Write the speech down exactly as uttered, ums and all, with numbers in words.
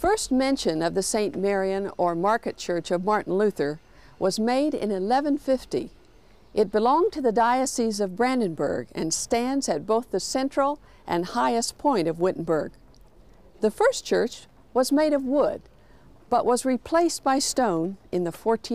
First mention of the Saint Marian or Market Church of Martin Luther was made in eleven fifty. It belonged to the Diocese of Brandenburg and stands at both the central and highest point of Wittenberg. The first church was made of wood, but was replaced by stone in the fourteenth